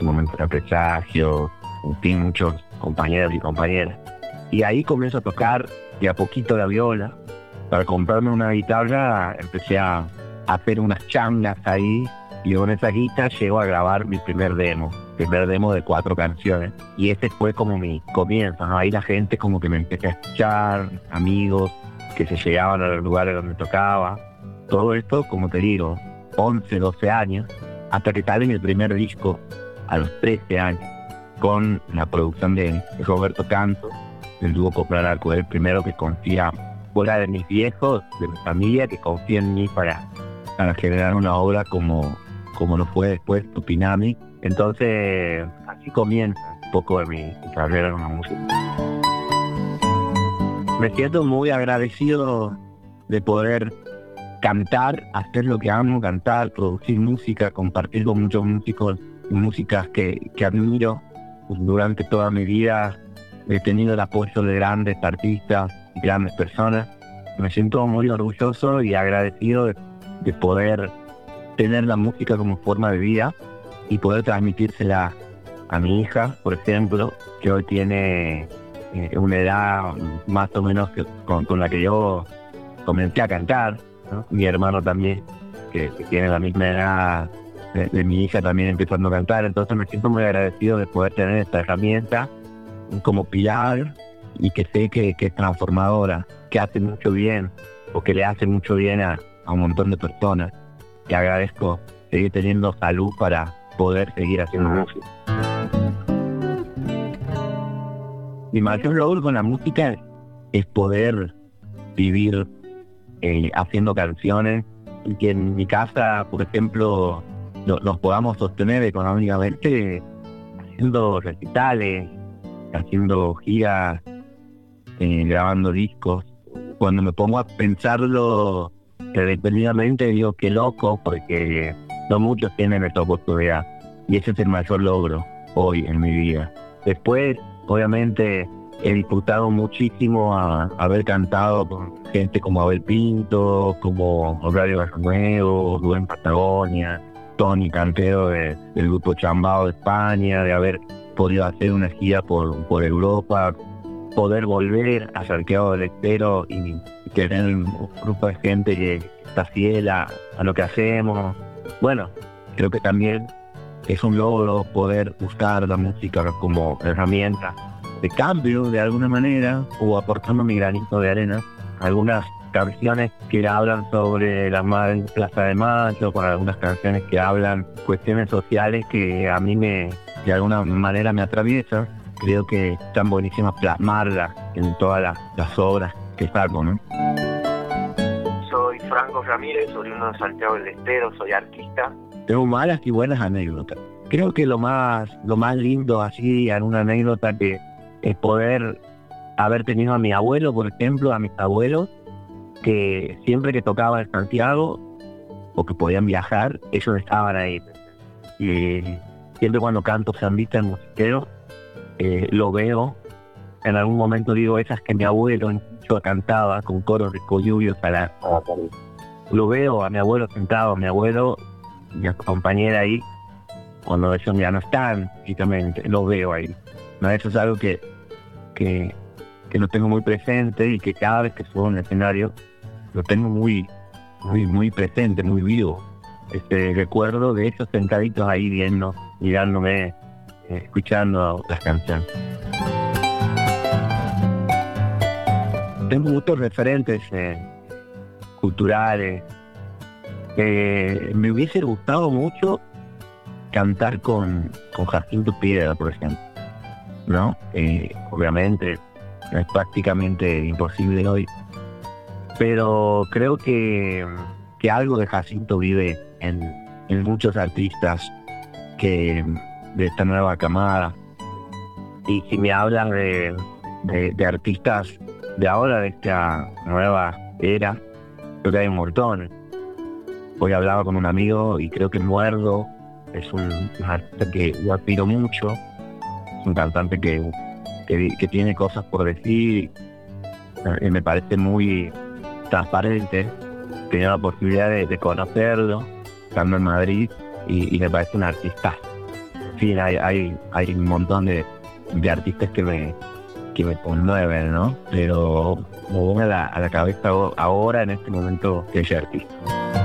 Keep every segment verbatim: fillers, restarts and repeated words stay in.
ese momento era Presagio, en fin, muchos compañeros y compañeras. Y ahí comienzo a tocar de a poquito la viola. Para comprarme una guitarra empecé a, a hacer unas changas ahí, y con esa guitarra llego a grabar mi primer demo, primer demo de cuatro canciones. Y ese fue como mi comienzo, ¿no? Ahí la gente como que me empecé a escuchar, amigos que se llegaban a los lugares donde tocaba. Todo esto, como te digo, once, doce años, hasta que sale mi primer disco a los trece años, con la producción de Roberto Canto, del dúo Coplar Arco, el primero que confía, fuera de mis viejos, de mi familia, que confía en mí para, para generar una obra como, como lo fue después Tupinami. Entonces, así comienza un poco de mi, mi carrera en la música. Me siento muy agradecido de poder cantar, hacer lo que amo, cantar, producir música, compartir con muchos músicos y músicas que, que admiro. Durante toda mi vida he tenido el apoyo de grandes artistas y grandes personas. Me siento muy orgulloso y agradecido de, de poder tener la música como forma de vida y poder transmitírsela a mi hija, por ejemplo, que hoy tiene eh, una edad más o menos que, con, con la que yo comencé a cantar, ¿no? Mi hermano también, que, que tiene la misma edad de, de mi hija, también empezando a cantar. Entonces me siento muy agradecido de poder tener esta herramienta como pilar, y que sé que, que es transformadora, que hace mucho bien, o que le hace mucho bien a, a un montón de personas. Y agradezco seguir teniendo salud para poder seguir haciendo música. Mi mayor logro con la música es poder vivir eh, haciendo canciones, y que en mi casa, por ejemplo, no, nos podamos sostener económicamente haciendo recitales, haciendo giras, eh, grabando discos. Cuando me pongo a pensarlo detenidamente, digo qué loco, porque no muchos tienen esta oportunidad, y ese es el mayor logro hoy en mi vida. Después, obviamente, he disfrutado muchísimo a, a haber cantado con gente como Abel Pinto, como Horacio Barronuevo, Rubén Patagonia, Tony Cantero de, del grupo Chambao de España, de haber podido hacer una gira por, por Europa, poder volver a Santiago del Estero y, y tener un grupo de gente que está fiel a, a lo que hacemos. Bueno, creo que también es un logro poder usar la música como herramienta de cambio de alguna manera, o aportando mi granito de arena. Algunas canciones que hablan sobre la madre en Plaza de Mayo, con algunas canciones que hablan cuestiones sociales que a mí me, de alguna manera me atraviesan. Creo que están buenísimas plasmarlas en todas las, las obras que saco, ¿no? Soy Franco Ramírez, oriundo de Santiago del Estero, soy artista. Tengo malas y buenas anécdotas. Creo que lo más, lo más lindo así, en una anécdota, que es poder haber tenido a mi abuelo, por ejemplo, a mis abuelos, que siempre que tocaba en Santiago o que podían viajar, ellos estaban ahí. Y siempre cuando canto sambita en musiquero, eh, lo veo. En algún momento digo, esas que mi abuelo yo cantaba con coros de coyubios para... Lo veo a mi abuelo sentado, a mi abuelo y a su compañera ahí, cuando ellos ya no están físicamente, lo veo ahí. No, eso es algo que, que, que lo tengo muy presente, y que cada vez que subo a un escenario lo tengo muy, muy, muy presente, muy vivo. Este recuerdo de ellos sentaditos ahí viendo, mirándome, eh, escuchando las canciones. Tengo muchos referentes eh, culturales. Eh, me hubiese gustado mucho cantar con, con Jacinto Piedra, por ejemplo, ¿no? Eh, obviamente es prácticamente imposible hoy, pero creo que, que algo de Jacinto vive en, en muchos artistas que de esta nueva camada. Y si me hablan de, de, de artistas de ahora, de esta nueva era, creo que hay un montón. Hoy hablaba con un amigo y creo que Muerdo es un, un artista que yo admiro mucho. Es un cantante que, que, que tiene cosas por decir, y me parece muy transparente. Tenía la posibilidad de, de conocerlo estando en Madrid, y, y me parece un artista. fin, hay, hay, hay un montón de, de artistas que me, que me conmueven, ¿no? Pero me viene a la, a la cabeza ahora, en este momento, que ese artista.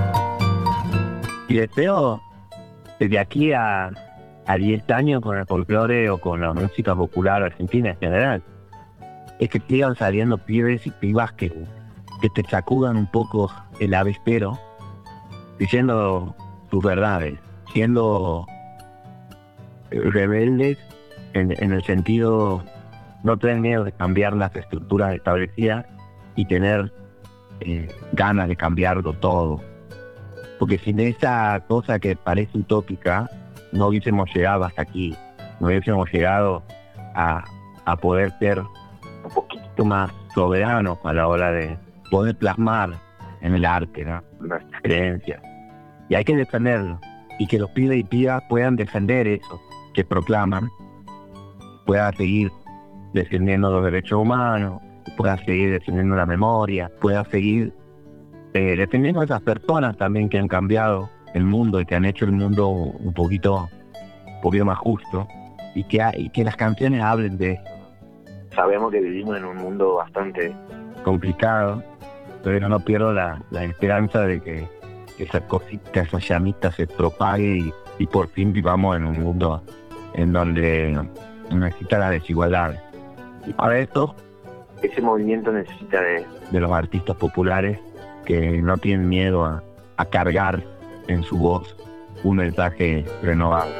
Y deseo, desde aquí a, a diez años con el folclore o con la música popular argentina en general, es que sigan saliendo pibes y pibas que, que te sacudan un poco el avispero, diciendo sus verdades, siendo rebeldes en, en el sentido, no tener miedo de cambiar las estructuras establecidas y tener eh, ganas de cambiarlo todo. Porque sin esa cosa que parece utópica, no hubiésemos llegado hasta aquí, no hubiésemos llegado a, a poder ser un poquito más soberanos a la hora de poder plasmar en el arte, ¿no?, nuestras creencias. Y hay que defenderlo, y que los pibes y pibas puedan defender eso que proclaman, puedan seguir defendiendo los derechos humanos, puedan seguir defendiendo la memoria, puedan seguir eh, defendiendo a esas personas también que han cambiado el mundo y que han hecho el mundo un poquito, un poquito más justo, y que, y que las canciones hablen de eso. Sabemos que vivimos en un mundo bastante complicado, pero no pierdo la, la esperanza de que esa cosita, esa llamita se propague y, y por fin vivamos en un mundo en donde no exista la desigualdad. Y para esto, ese movimiento necesita de, de los artistas populares que no tienen miedo a, a cargar en su voz un mensaje renovado.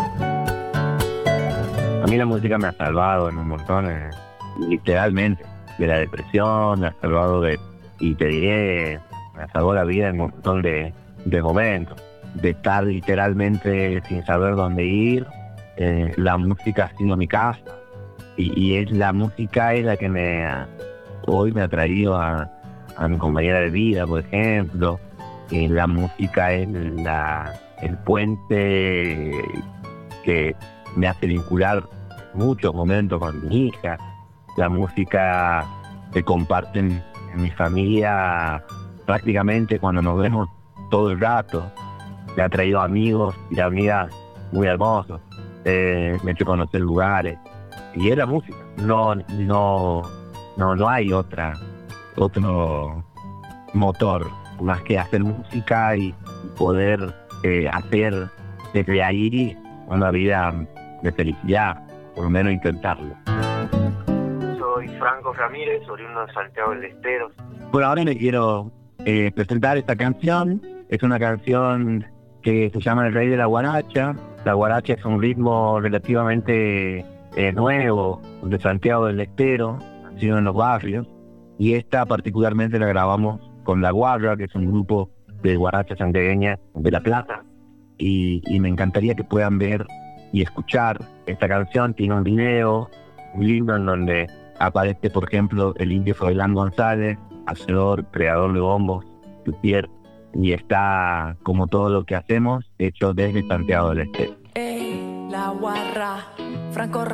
A mí la música me ha salvado en un montón, eh, literalmente, de la depresión, me ha salvado de, y te diré, me salvó la vida en un montón de, de momentos, de estar literalmente sin saber dónde ir. Eh, la música ha sido mi casa, y, y es la música es la que me ha, hoy me ha traído a, a mi compañera de vida, por ejemplo. Eh, la música es la, el puente que me hace vincular muchos momentos con mi hija. La música que comparten en mi familia prácticamente cuando nos vemos todo el rato. Me ha traído amigos y amigas muy hermosos. Eh, me ha hecho conocer lugares. Y es la música. No, no, no, no hay otra, otro motor más que hacer música y poder eh, hacer desde ahí una vida de felicidad, por lo menos intentarlo. Soy Franco Ramírez, oriundo de Santiago del Estero. Por ahora le quiero eh, presentar esta canción. Es una canción que se llama El Rey de la Guaracha. La guaracha es un ritmo relativamente eh, nuevo de Santiago del Estero, nacido en los barrios, y esta particularmente la grabamos con La Guarra, que es un grupo de guarachas santiagueñas de La Plata, y, y me encantaría que puedan ver y escuchar esta canción. Tiene un video muy lindo en donde aparece, por ejemplo, el indio Froilán González, hacedor, creador de bombos, luthier, y está, como todo lo que hacemos, hecho desde Santiago del Estero. Ey, La Guarra, Franco